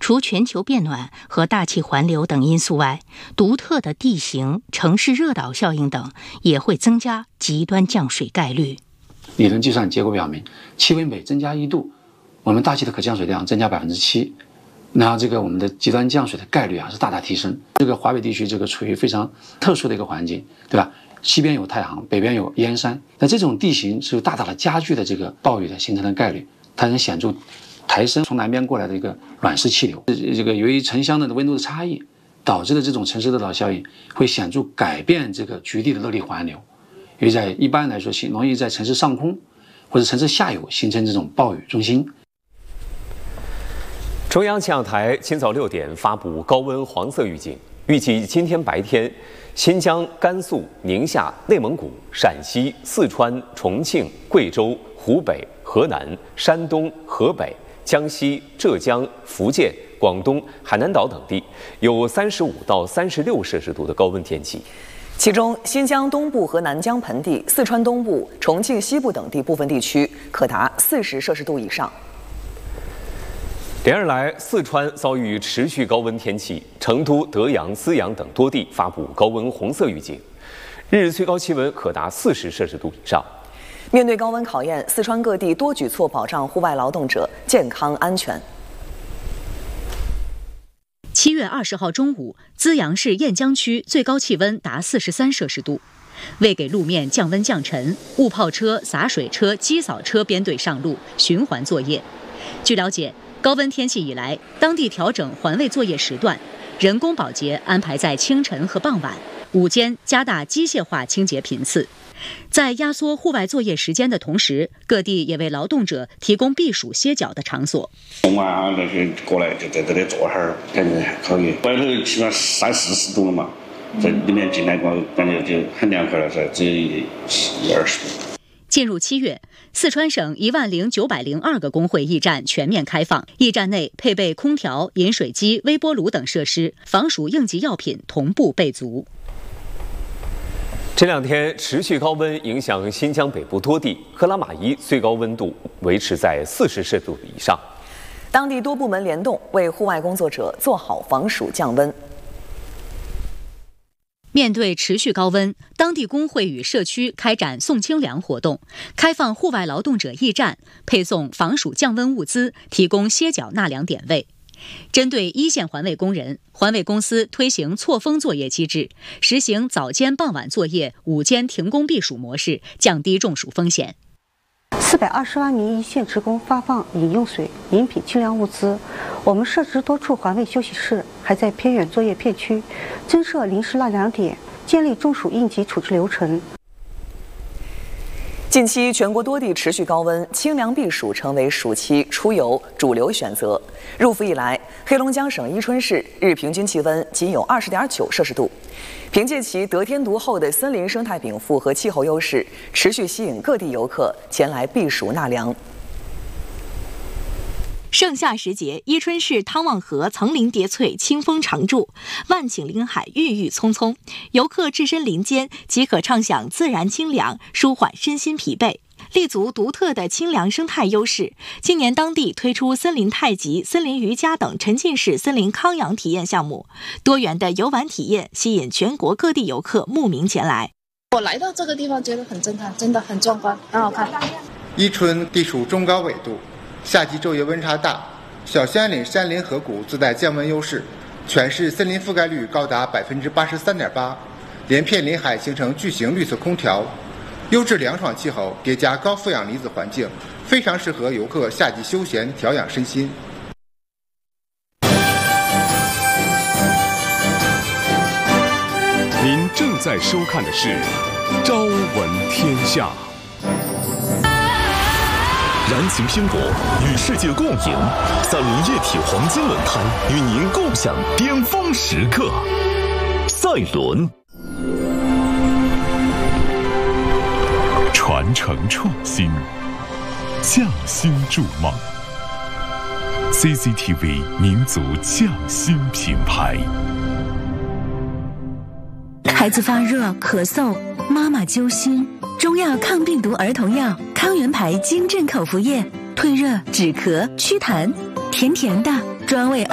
除全球变暖和大气环流等因素外，独特的地形、城市热岛效应等也会增加极端降水概率。 理论计算结果表明，气温每增加1度，我们大气的可降水量增加7%，然后我们的极端降水的概率是大大提升。华北地区处于非常特殊的一个环境，对吧？西边有太行，北边有燕山，那这种地形是大大的加剧了暴雨的形成的概率，它能显著抬升从南边过来的一个暖湿气流。由于城乡的温度的差异，导致的这种城市热岛效应会显著改变局地的热力环流，因为一般来说容易在城市上空或者城市下游形成这种暴雨中心。 中央气象台今早6点发布高温黄色预警，预计今天白天，新疆、甘肃、宁夏、内蒙古、陕西、四川、重庆、贵州、湖北、河南、山东、河北、江西、浙江、福建、广东、海南岛等地有35到36摄氏度的高温天气。 其中，新疆东部和南疆盆地、四川东部、重庆西部等地部分地区可达40摄氏度以上。 连日来，四川遭遇持续高温天气，成都、德阳、资阳等多地发布高温红色预警，日最高气温可达40摄氏度以上。 面对高温考验，四川各地多举措保障户外劳动者健康安全。 7月20号中午，资阳市雁江区最高气温达43摄氏度。为给路面降温降尘，雾炮车、洒水车、机扫车编队上路循环作业。据了解，高温天气以来，当地调整环卫作业时段，人工保洁安排在清晨和傍晚，午间加大机械化清洁频次。在压缩户外作业时间的同时，各地也为劳动者提供避暑歇脚的场所。 中晚上那些过来就在这里坐会儿，感觉还可以。外头起码30-40度了嘛，在里面进来过，感觉就很凉快了，只有20度。 进入7月，四川省10902个工会驿站全面开放，驿站内配备空调、饮水机、微波炉等设施，防暑应急药品同步备足。 这2天持续高温影响新疆北部多地，克拉玛依最高温度维持在40摄氏度以上。 当地多部门联动，为户外工作者做好防暑降温。 面对持续高温，当地工会与社区开展送清凉活动，开放户外劳动者驿站，配送防暑降温物资，提供歇脚纳凉点位。针对一线环卫工人，环卫公司推行错峰作业机制，实行早间傍晚作业、午间停工避暑模式，降低中暑风险。 420万名一线职工发放饮用水、饮品、清凉物资。我们设置多处环卫休息室，还在偏远作业片区增设临时纳凉点，建立中暑应急处置流程。 近期全国多地持续高温，清凉避暑成为暑期出游主流选择。入伏以来，黑龙江省伊春市日平均气温仅有20.9摄氏度。凭借其得天独厚的森林生态禀赋和气候优势，持续吸引各地游客前来避暑纳凉。 盛夏时节，伊春市汤旺河层林叠翠，清风常驻，万顷林海郁郁葱葱。游客置身林间，即可畅享自然清凉，舒缓身心疲惫。立足独特的清凉生态优势，今年当地推出森林太极、森林瑜伽等沉浸式森林康养体验项目，多元的游玩体验吸引全国各地游客慕名前来。 我来到这个地方觉得很震撼，真的很壮观，很好看。 伊春地处中高纬度，夏季昼夜温差大，小兴安岭山林河谷自带降温优势，全市森林覆盖率高达83.8%，连片林海形成巨型绿色空调。优质凉爽气候叠加高负氧离子环境，非常适合游客夏季休闲调养身心。 您正在收看的是《朝闻天下》。燃情拼搏，与世界共赢，30液体黄金轮胎与您共享巅峰时刻。赛轮。传承创新，匠心筑梦。CCTV 民族匠心品牌。 孩子发热、咳嗽，妈妈揪心。中药抗病毒儿童药康源牌金镇口服液，退热、止咳、祛痰，甜甜的，专为